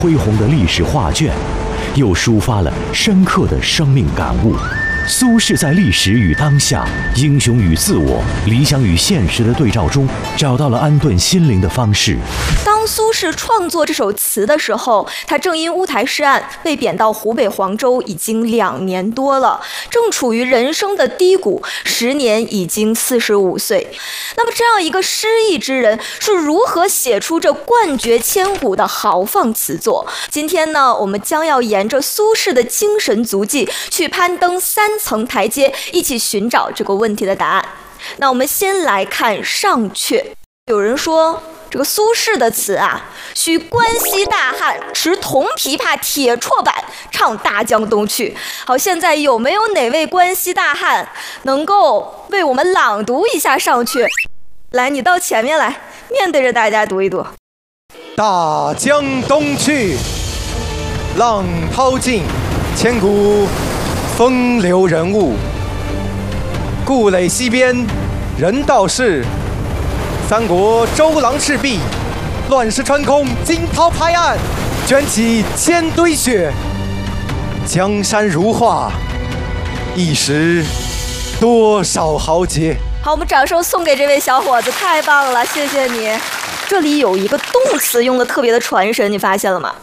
恢宏的历史画卷，又抒发了深刻的生命感悟。苏轼在历史与当下、英雄与自我、理想与现实的对照中，找到了安顿心灵的方式。 当苏轼创作这首词的时候，他正因乌台诗案被贬到湖北黄州已经2年多了，正处于人生的低谷，时年已经45岁。那么这样一个失意之人是如何写出这冠绝千古的豪放词作？今天呢，我们将要沿着苏轼的精神足迹去攀登3层台阶，一起寻找这个问题的答案。那我们先来看上阙。有人说这个苏轼的词啊，须关西大汉，持铜琵琶铁绰板，唱大江东去。好，现在有没有哪位关西大汉能够为我们朗读一下上阙？来，你到前面来，面对着大家读一读。 大江东去，浪淘尽，千古风流人物。故垒西边，人道是。三国周郎赤壁，乱石穿空，惊涛拍岸，卷起千堆雪。江山如画，一时多少豪杰。 好，我们掌声送给这位小伙子，太棒了，谢谢你。这里有一个动词用的特别的传神，你发现了吗？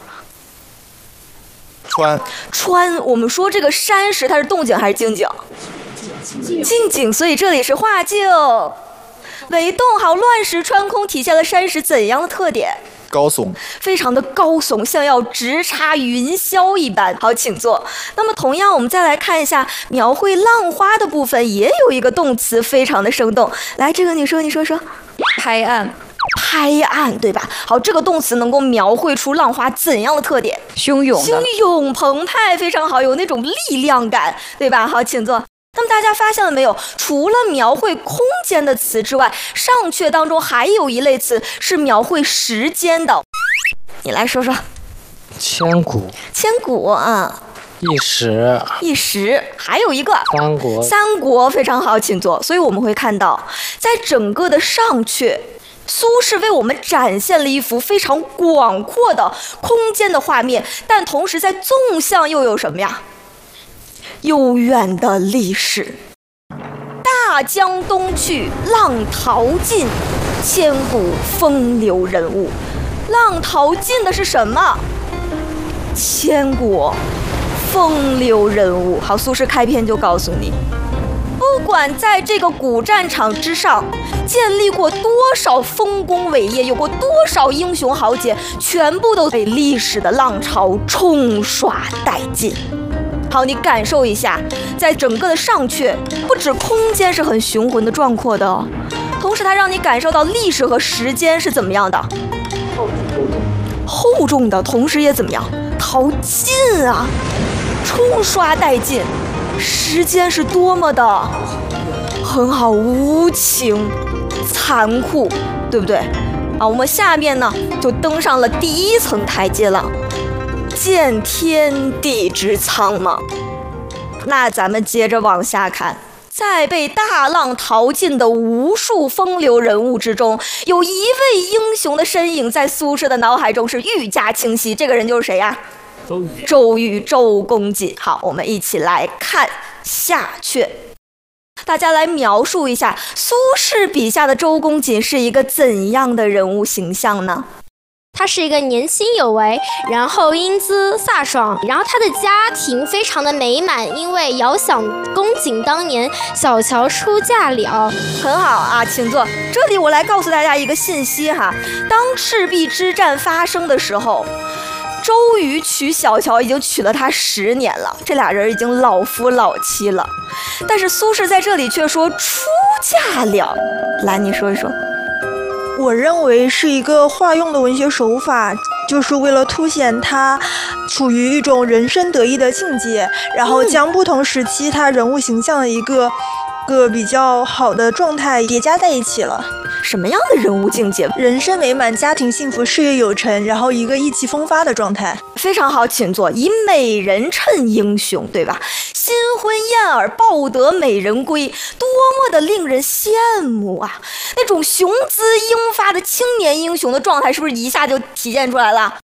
穿，我们说这个山石它是动静还是静静？静静，所以这里是画静。为动，好，乱石穿空体现了山石怎样的特点？ 高耸， 非常的高耸，像要直插云霄一般。好，请坐。那么同样，我们再来看一下描绘浪花的部分，也有一个动词非常的生动。来，这个你说说。 拍岸， 拍岸，对吧？好，这个动词能够描绘出浪花怎样的特点？ 汹涌澎湃，非常好，有那种力量感，对吧？好，请坐。那么大家发现了没有？除了描绘空间的词之外，上阙当中还有一类词是描绘时间的。你来说说。 千古啊，一时，还有一个三国，非常好，请坐。所以我们会看到，在整个的上阙，苏轼为我们展现了一幅非常广阔的空间的画面，但同时在纵向又有什么呀？悠远的历史。大江东去，浪淘尽，千古风流人物。浪淘尽的是什么？千古风流人物。好，苏轼开篇就告诉你，不管在这个古战场之上建立过多少丰功伟业，有过多少英雄豪杰，全部都被历史的浪潮冲刷殆尽。好，你感受一下，在整个的上阙，不止空间是很雄浑的壮阔的哦，同时它让你感受到历史和时间是怎么样的，厚重的，同时也怎么样，淘尽啊，冲刷殆尽，时间是多么的很好，无情残酷，对不对？啊，我们下面呢就登上了第1层台阶了。见天地之苍茫。那咱们接着往下看，在被大浪淘尽的无数风流人物之中，有一位英雄的身影在苏轼的脑海中是愈加清晰。这个人就是谁呀？周瑜，周公瑾。好，我们一起来看下阙。大家来描述一下苏轼笔下的周公瑾是一个怎样的人物形象呢？ 他是一个年轻有为，然后英姿飒爽，然后他的家庭非常的美满，因为遥想公瑾当年小乔出嫁了。 很好啊，请坐。这里我来告诉大家一个信息哈，当赤壁之战发生的时候，周瑜娶小乔已经娶了她10年了，这俩人已经老夫老妻了，但是苏轼在这里却说出嫁了。来，你说一说。 我认为是一个化用的文学手法，就是为了凸显他处于一种人生得意的境界，然后将不同时期他人物形象的一个比较好的状态叠加在一起了。 什么样的人物境界？ 人生美满，家庭幸福，事业有成，然后一个意气风发的状态。 非常好，请坐。以美人衬英雄，对吧？新婚燕尔，抱得美人归，多么的令人羡慕啊！那种雄姿英发的青年英雄的状态，是不是一下就体现出来了？